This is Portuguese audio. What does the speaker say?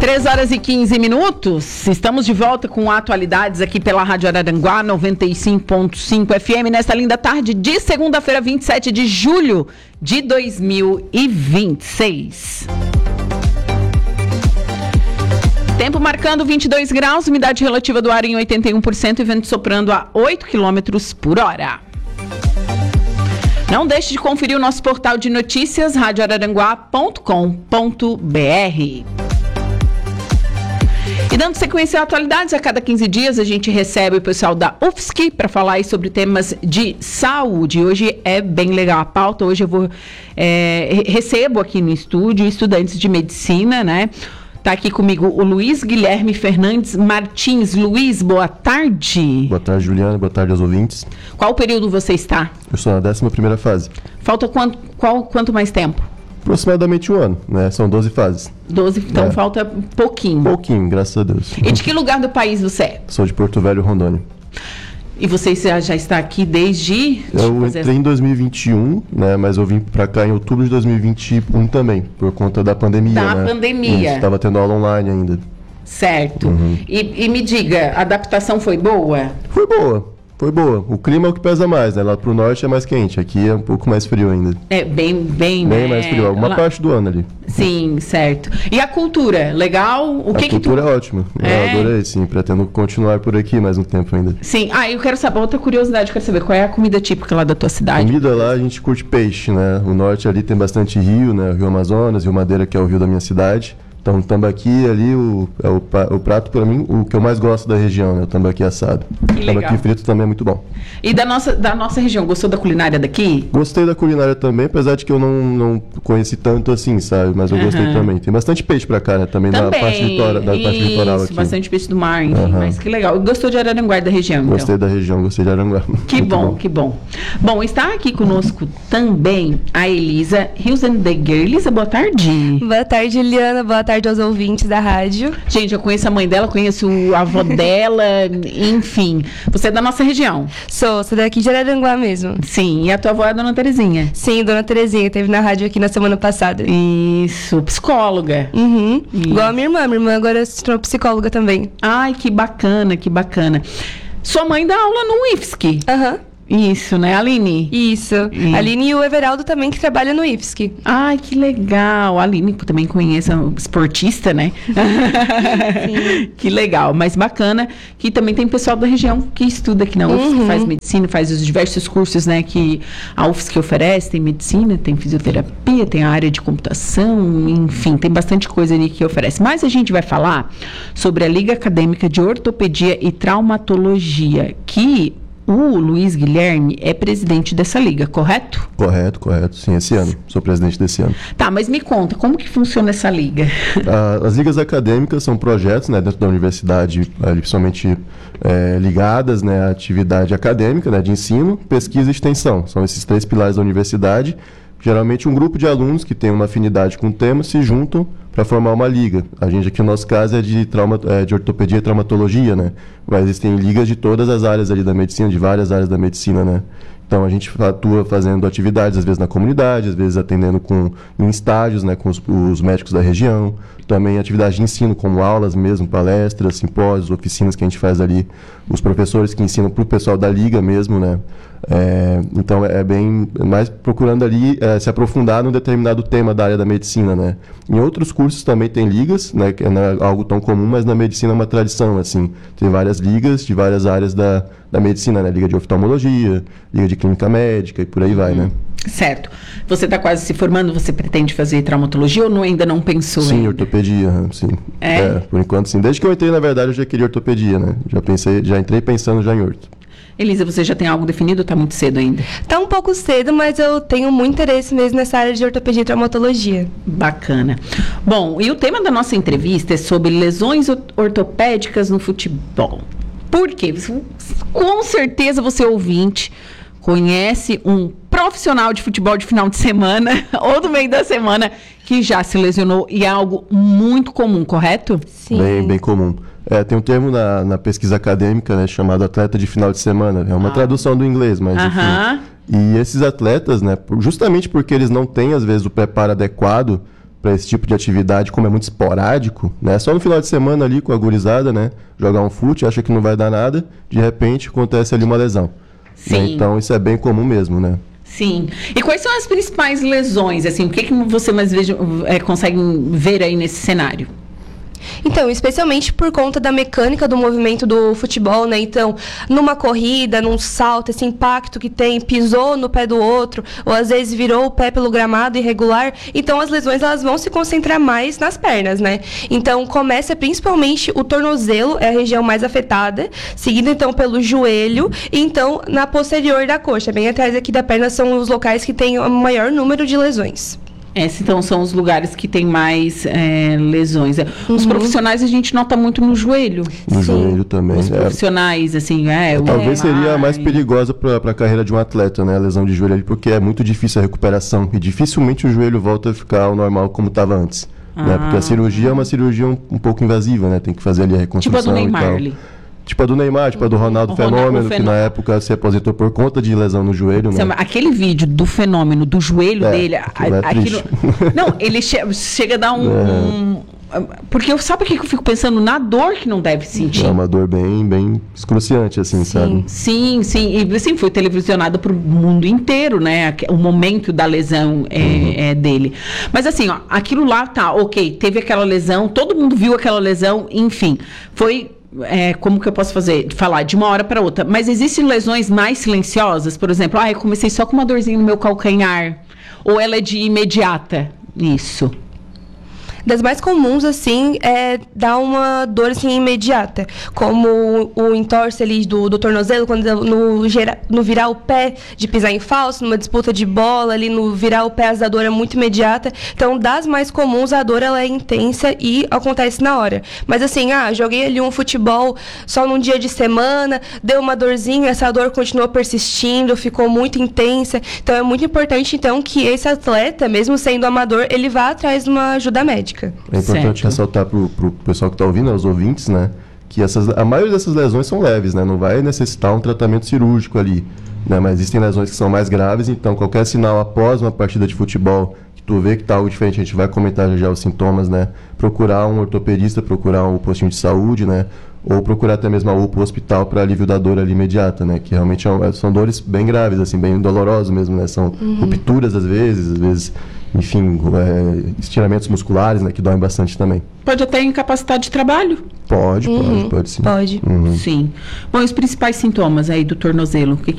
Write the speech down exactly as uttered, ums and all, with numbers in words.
três horas e quinze minutos, estamos de volta com atualidades aqui pela Rádio Araranguá noventa e cinco ponto cinco F M, nesta linda tarde de segunda-feira, vinte e sete de julho de dois mil e vinte e seis. Tempo marcando vinte e dois graus, umidade relativa do ar em oitenta e um por cento e vento soprando a oito quilômetros por hora. Não deixe de conferir o nosso portal de notícias, rádio araranguá ponto com ponto b r. E dando sequência a atualidades, a cada quinze dias a gente recebe o pessoal da U F S C para falar aí sobre temas de saúde. Hoje é bem legal a pauta, hoje eu vou é, recebo aqui no estúdio estudantes de medicina, né? Tá aqui comigo o Luiz Guilherme Fernandes Martins. Luiz, boa tarde. Boa tarde, Juliana. Boa tarde aos ouvintes. Qual período você está? Eu estou na décima primeira fase. Falta quanto, qual, quanto mais tempo? Aproximadamente um ano, né? São doze fases. doze, então é. Falta pouquinho. Pouquinho, graças a Deus. E de que lugar do país você é? Sou de Porto Velho, Rondônia. E você já, já está aqui desde... Eu entrei em dois mil e vinte e um, né? Mas eu vim para cá em outubro de dois mil e vinte e um também, por conta da pandemia, Da né? pandemia. Estava tendo aula online ainda. Certo. Uhum. E, e me diga, a adaptação foi boa? Foi boa. Foi boa. O clima é o que pesa mais, né? Lá pro norte é mais quente, aqui é um pouco mais frio ainda. É, bem, bem, Bem né? mais frio, alguma Lá... parte do ano ali. Sim, certo. E a cultura, legal? O que a cultura que tu... é ótima. É? Eu adorei, sim. Pretendo continuar por aqui mais um tempo ainda. Sim. Ah, eu quero saber, outra curiosidade, eu quero saber, qual é a comida típica lá da tua cidade? Comida lá, a gente curte peixe, né? O norte ali tem bastante rio, né? O Rio Amazonas, Rio Madeira, que é o rio da minha cidade. Então, o tambaqui ali, o, é o, o prato, para mim, o que eu mais gosto da região, né? O tambaqui assado. Que o legal. Tambaqui frito também é muito bom. E da nossa, da nossa região, gostou da culinária daqui? Gostei da culinária também, apesar de que eu não, não conheci tanto assim, sabe? Mas eu gostei Uhum. também. Tem bastante peixe pra cá, né? Também, Também. da parte, litora, da Isso, parte litoral aqui. bastante peixe do mar, enfim. Uhum. Mas que legal. Gostou de Araranguá, da região, então? Gostei da região, gostei de Aranguá. Que Muito bom, que bom. Bom, está aqui conosco também a Elisa Hilsendegger. Elisa, boa tarde. Boa tarde, Juliana. Boa tarde aos ouvintes da rádio. Gente, eu conheço a mãe dela, conheço a avó dela, enfim. Você é da nossa região? Sou, sou daqui de Araranguá mesmo. Sim, e a tua avó é a dona Terezinha? Sim, dona Terezinha, esteve na rádio aqui na semana passada. Isso, psicóloga. Uhum. Isso. Igual a minha irmã, minha irmã agora se tornou psicóloga também. Ai, que bacana, que bacana. Sua mãe dá aula no I F S C? Aham. Isso, né, Aline? Isso. Hum. Aline e o Everaldo também, que trabalham no I F S C. Ai, que legal. A Aline também conheço, esportista, né? Sim. Que legal, mas bacana que também tem pessoal da região que estuda aqui na U F S C, Uhum. que faz medicina, faz os diversos cursos, né, que a U F S C oferece. Tem medicina, tem fisioterapia, tem a área de computação, enfim, tem bastante coisa ali que oferece. Mas a gente vai falar sobre a Liga Acadêmica de Ortopedia e Traumatologia, que o Luiz Guilherme é presidente dessa liga, correto? Correto, correto. Sim, esse ano. Sou presidente desse ano. Tá, mas me conta, como que funciona essa liga? Ah, as ligas acadêmicas são projetos, né, dentro da universidade, ali, principalmente é, ligadas, né, à atividade acadêmica, né, de ensino, pesquisa e extensão. São esses três pilares da universidade. Geralmente um grupo de alunos que tem uma afinidade com o tema se juntam para formar uma liga. A gente aqui no nosso caso é de, trauma, é de ortopedia e traumatologia, né? Mas existem ligas de todas as áreas ali da medicina, de várias áreas da medicina, né? Então a gente atua fazendo atividades, às vezes na comunidade, às vezes atendendo com, em estágios, né, com os, os médicos da região. Também atividades de ensino, como aulas mesmo, palestras, simpósios, oficinas que a gente faz ali. Os professores que ensinam para o pessoal da liga mesmo, né? É, então é bem mais procurando ali é, se aprofundar num determinado tema da área da medicina, né? Em outros cursos também tem ligas, né? Que não é algo tão comum, mas na medicina é uma tradição, assim. Tem várias ligas de várias áreas da, da medicina, né? Liga de oftalmologia, liga de clínica médica e por aí vai, né? Certo. Você está quase se formando, você pretende fazer traumatologia ou não, ainda não pensou? Sim, ainda? ortopedia, sim. É? É, por enquanto sim. Desde que eu entrei, na verdade, eu já queria ortopedia, né? Já pensei, já entrei pensando já em orto. Elisa, você já tem algo definido ou está muito cedo ainda? Tá um pouco cedo, mas eu tenho muito interesse mesmo nessa área de ortopedia e traumatologia. Bacana. Bom, e o tema da nossa entrevista é sobre lesões ortopédicas no futebol. Por quê? Com certeza você, ouvinte, conhece um profissional de futebol de final de semana ou do meio da semana que já se lesionou e é algo muito comum, correto? Sim. Bem, bem comum. É, tem um termo na, na pesquisa acadêmica, né, chamado atleta de final de semana. É uma ah. tradução do inglês, mas enfim. Aham. E esses atletas, né, justamente porque eles não têm, às vezes, o preparo adequado para esse tipo de atividade, como é muito esporádico, né? Só no final de semana ali com a gurizada, né? Jogar um fute, acha que não vai dar nada, de repente acontece ali uma lesão. Né? Sim. Então isso é bem comum mesmo, né? Sim. E quais são as principais lesões? Assim, o que, que você mais veja, é, consegue ver aí nesse cenário? Então, especialmente por conta da mecânica do movimento do futebol, né? Então, numa corrida, num salto, esse impacto que tem, pisou no pé do outro, ou às vezes virou o pé pelo gramado irregular. Então, as lesões elas vão se concentrar mais nas pernas, né? Então, começa principalmente o tornozelo, é a região mais afetada, seguido então pelo joelho, e então na posterior da coxa, bem atrás aqui da perna, são os locais que têm o maior número de lesões. Esses, então, são os lugares que tem mais é, lesões. Os Uhum. profissionais a gente nota muito no joelho. No Sim. joelho também. Os é. profissionais, assim, é... o Talvez seria a mais mais- perigosa para a carreira de um atleta, né? A lesão de joelho ali, porque é muito difícil a recuperação e dificilmente o joelho volta a ficar ao normal como estava antes. Né? Ah. Porque a cirurgia é uma cirurgia um, um pouco invasiva, né? Tem que fazer ali a Tipo a reconstrução do e Neymar tal. ali. Tipo a do Neymar, tipo a do Ronaldo O Ronaldo- Fenômeno, o que Fenô- na época se aposentou por conta de lesão no joelho, né? Aquele vídeo do fenômeno, do joelho É, dele... aquilo é aquilo- triste. Não, ele che- chega a dar um... um- porque eu, sabe o que eu fico pensando? Na dor que não deve sentir. É uma dor bem, bem excruciante, assim, sabe? Sim, sim. E assim, foi televisionado para o mundo inteiro, né? O momento da lesão é, Uhum. é dele. Mas assim, ó, aquilo lá tá, ok, teve aquela lesão, todo mundo viu aquela lesão, enfim. Foi. É, como que eu posso fazer? Falar de uma hora para outra. Mas existem lesões mais silenciosas, por exemplo, ah, eu comecei só com uma dorzinha no meu calcanhar. Ou ela é de imediata. Isso. Das mais comuns, assim, é dar uma dor, assim, imediata. Como o, o entorse ali do, do tornozelo, quando no, gera, no virar o pé de pisar em falso, numa disputa de bola, ali no virar o pé, a dor é muito imediata. Então, das mais comuns, a dor, ela é intensa e acontece na hora. Mas assim, ah, joguei ali um futebol só num dia de semana, deu uma dorzinha, essa dor continuou persistindo, ficou muito intensa. Então, é muito importante, então, que esse atleta, mesmo sendo amador, ele vá atrás de uma ajuda médica. É importante Certo. ressaltar para o pessoal que está ouvindo, aos ouvintes, né? Que essas, a maioria dessas lesões são leves, né? Não vai necessitar um tratamento cirúrgico ali, né? Mas existem lesões que são mais graves, então qualquer sinal após uma partida de futebol que tu vê que está algo diferente, a gente vai comentar já, já os sintomas, né? Procurar um ortopedista, procurar um postinho de saúde, né? Ou procurar até mesmo a U P A, o hospital, para alívio da dor ali imediata, né? Que realmente é um- são dores bem graves, assim, bem dolorosas mesmo, né? São rupturas às vezes, às vezes, enfim, é, estiramentos musculares, né? Que doem bastante também. Pode até incapacitar de trabalho. Pode, Uhum. pode, pode sim. Pode. Uhum. Sim. Bom, e os principais sintomas aí do tornozelo? O que